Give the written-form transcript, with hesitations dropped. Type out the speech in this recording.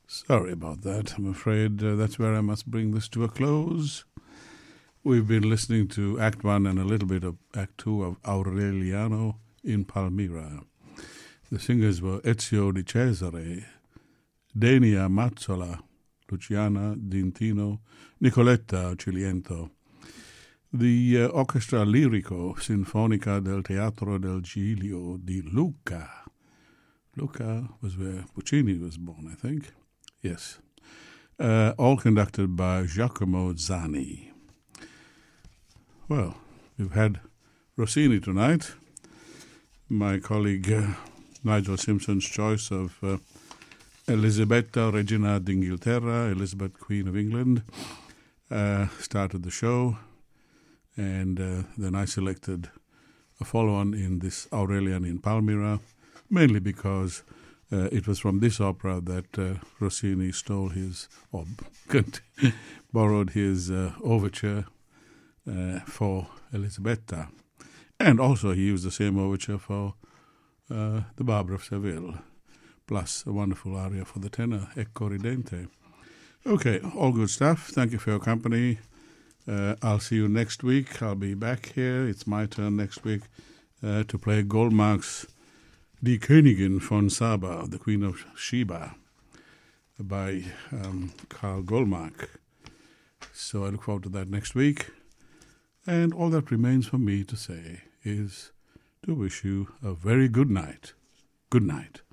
Sorry about that. I'm afraid that's where I must bring this to a close. We've been listening to Act 1 and a little bit of Act 2 of Aureliano in Palmira. The singers were Ezio Di Cesare, Denia Mazzola, Luciana D'Intino, Nicoletta Ciliento. The Orchestra Lirico Sinfonica del Teatro del Giglio di Lucca. Lucca was where Puccini was born, I think. Yes. All conducted by Giacomo Zani. Well, we've had Rossini tonight. My colleague Nigel Simpson's choice of Elisabetta, Regina d'Inghilterra, Elizabeth, Queen of England, started the show. And then I selected a follow-on in this Aurelian in Palmira, mainly because it was from this opera that Rossini stole his, or borrowed his overture for Elisabetta. And also he used the same overture for the Barber of Seville, plus a wonderful aria for the tenor, Ecco Ridente. Okay, all good stuff. Thank you for your company. I'll see you next week. I'll be back here. It's my turn next week to play Goldmark's Die Königin von Saba, the Queen of Sheba, by Karl Goldmark. So I look forward to that next week. And all that remains for me to say is to wish you a very good night. Good night.